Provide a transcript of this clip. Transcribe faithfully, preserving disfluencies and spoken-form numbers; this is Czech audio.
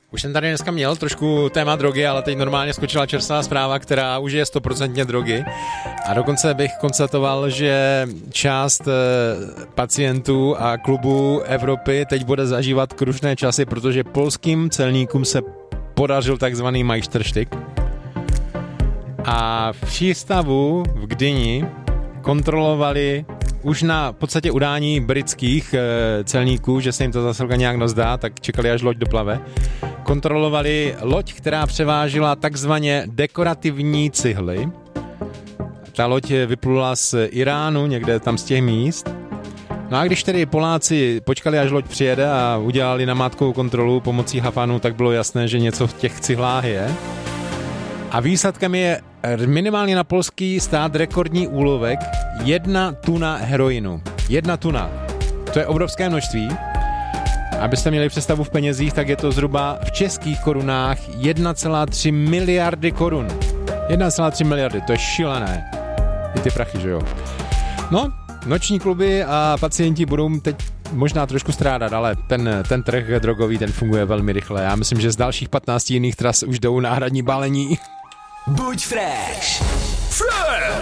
Už jsem tady dneska měl trošku téma drogy, ale teď normálně skočila čerstvá zpráva, která už je stoprocentně drogy. A dokonce bych konstatoval, že část pacientů a klubů Evropy teď bude zažívat krušné časy, protože polským celníkům se podařil takzvaný Majstrštyk. A v přístavu v Gdyni kontrolovali už na v podstatě udání britských e, celníků, že se jim to zasilka nějak nozdá, tak čekali, až loď doplave. Kontrolovali loď, která převážila takzvaně dekorativní cihly. Ta loď vyplula z Iránu, někde tam z těch míst. No a když tedy Poláci počkali, až loď přijede a udělali namátkovou kontrolu pomocí hafanu, tak bylo jasné, že něco v těch cihlách je. A výsledkem je minimálně na polský stát rekordní úlovek jedna tuna heroinu. Jedna tuna. To je obrovské množství. Abyste měli představu v penězích, tak je to zhruba v českých korunách jedna celá tři miliardy korun. jedna celá tři miliardy, to je šílené. I ty prachy, že jo. No, noční kluby a pacienti budou teď možná trošku strádat, ale ten, ten trh drogový, ten funguje velmi rychle. Já myslím, že z dalších patnácti jiných tras už jdou náhradní balení. Buď fresh! Fresh!